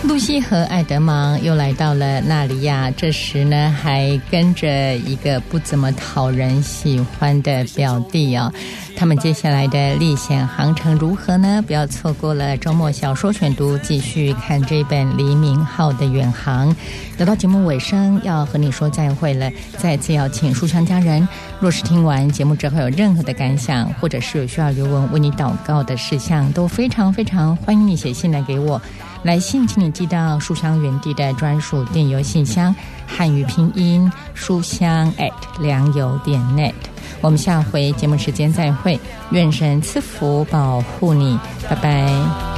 露西和艾德芒又来到了纳里亚，这时呢还跟着一个不怎么讨人喜欢的表弟哦。他们接下来的历险航程如何呢？不要错过了周末小说选读，继续看这本黎明号的远航。来到节目尾声，要和你说再会了，再次要请书香家人，若是听完节目之后有任何的感想，或者是有需要刘文为你祷告的事项，都非常非常欢迎你写信来给我。来信请你寄到书香园地的专属电邮信箱，汉语拼音书香@良友.net。我们下回节目时间再会，愿神赐福保护你，拜拜。